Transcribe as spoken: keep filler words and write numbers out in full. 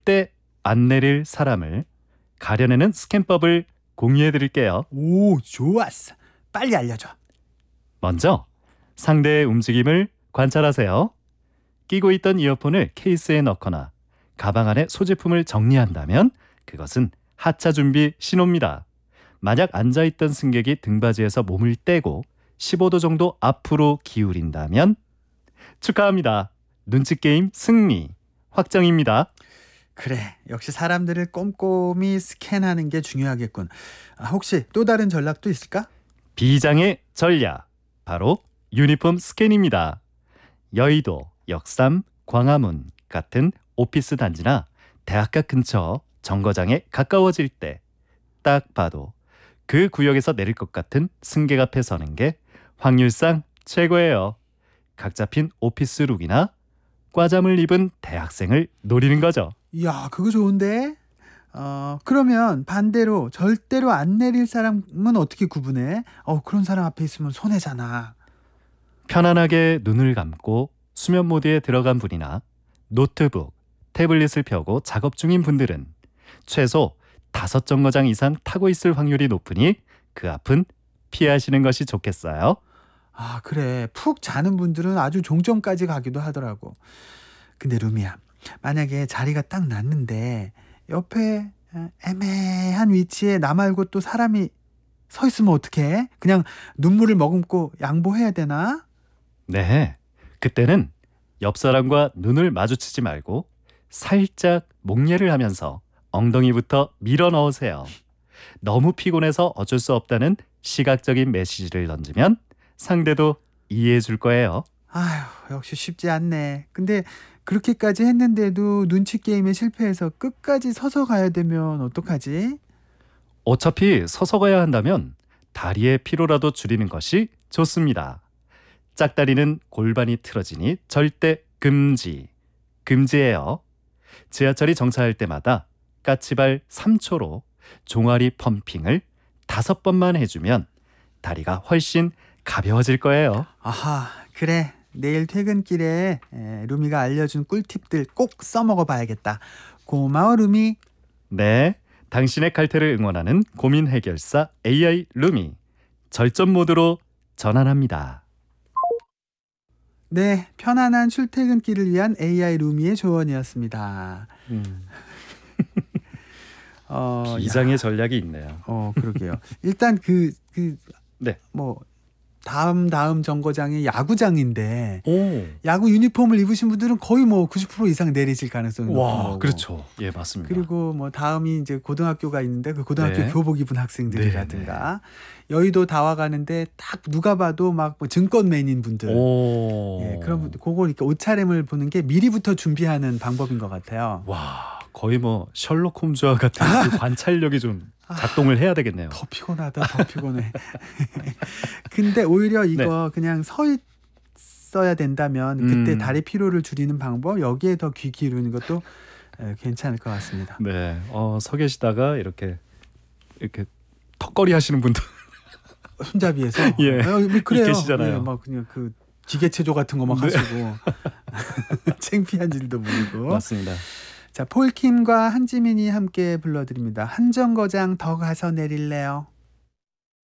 절대 안 내릴 사람을 가려내는 스캔법을 공유해 드릴게요. 오, 좋았어. 빨리 알려줘. 먼저 상대의 움직임을 관찰하세요. 끼고 있던 이어폰을 케이스에 넣거나 가방 안에 소지품을 정리한다면 그것은 하차 준비 신호입니다. 만약 앉아있던 승객이 등받이에서 몸을 떼고 십오 도 정도 앞으로 기울인다면 축하합니다. 눈치게임 승리 확정입니다. 그래, 역시 사람들을 꼼꼼히 스캔하는 게 중요하겠군. 아, 혹시 또 다른 전략도 있을까? 비장의 전략, 바로 유니폼 스캔입니다. 여의도, 역삼, 광화문 같은 오피스 단지나 대학가 근처 정거장에 가까워질 때 딱 봐도 그 구역에서 내릴 것 같은 승객 앞에 서는 게 확률상 최고예요. 각 잡힌 오피스 룩이나 과잠을 입은 대학생을 노리는 거죠. 이야, 그거 좋은데? 어, 그러면 반대로 절대로 안 내릴 사람은 어떻게 구분해? 어, 그런 사람 앞에 있으면 손해잖아. 편안하게 눈을 감고 수면 모드에 들어간 분이나 노트북, 태블릿을 펴고 작업 중인 분들은 최소 다섯 정거장 이상 타고 있을 확률이 높으니 그 앞은 피하시는 것이 좋겠어요. 아, 그래. 푹 자는 분들은 아주 종점까지 가기도 하더라고. 근데 루미야, 만약에 자리가 딱 났는데 옆에 애매한 위치에 나 말고 또 사람이 서 있으면 어떡해? 그냥 눈물을 머금고 양보해야 되나? 네, 그때는 옆 사람과 눈을 마주치지 말고 살짝 목례를 하면서 엉덩이부터 밀어 넣으세요. 너무 피곤해서 어쩔 수 없다는 시각적인 메시지를 던지면 상대도 이해해 줄 거예요. 아휴, 역시 쉽지 않네. 근데 그렇게까지 했는데도 눈치 게임에 실패해서 끝까지 서서 가야 되면 어떡하지? 어차피 서서 가야 한다면 다리의 피로라도 줄이는 것이 좋습니다. 짝다리는 골반이 틀어지니 절대 금지. 금지예요. 지하철이 정차할 때마다 까치발 삼 초로 종아리 펌핑을 다섯 번만 해주면 다리가 훨씬 가벼워질 거예요. 아하, 그래. 내일 퇴근길에 에, 루미가 알려준 꿀팁들 꼭 써먹어 봐야겠다. 고마워, 루미. 네, 당신의 칼퇴를 응원하는 고민 해결사 에이아이 루미 절전 모드로 전환합니다. 네, 편안한 출퇴근길을 위한 에이아이 루미의 조언이었습니다. 음, 어, 비장의 야, 전략이 있네요. 어, 그러게요. 일단 그, 그, 네. 뭐, 다음 다음 정거장이 야구장인데 오, 야구 유니폼을 입으신 분들은 거의 뭐 구십 퍼센트 이상 내리실 가능성이 높은 와, 거고. 그렇죠. 예, 맞습니다. 그리고 뭐 다음이 이제 고등학교가 있는데 그 고등학교 네. 교복 입은 학생들이라든가 여의도 다 와가는데 딱 누가 봐도 막 뭐 증권맨인 분들. 오, 예, 그런 분들 그걸 이렇게 옷차림을 보는 게 미리부터 준비하는 방법인 것 같아요. 와, 거의 뭐 셜록 홈즈와 같은 그 관찰력이 좀 작동을 해야 되겠네요. 더 피곤하다, 더 피곤해. 근데 오히려 이거 그냥 서 있어야 된다면 그때 음. 다리 피로를 줄이는 방법 여기에 더 귀 기울이는 것도 에, 괜찮을 것 같습니다. 네, 어, 서 계시다가 이렇게 이렇게 턱걸이 하시는 분들 손잡이에서 예, 어, 뭐 그래요. 계시잖아요. 예, 막 그냥 그 기계체조 같은 거 막 네. 하시고 창피한 줄도 모르고. 맞습니다. 자, 폴킴과 한지민이 함께 불러드립니다. 한 정거장 더 가서 내릴래요.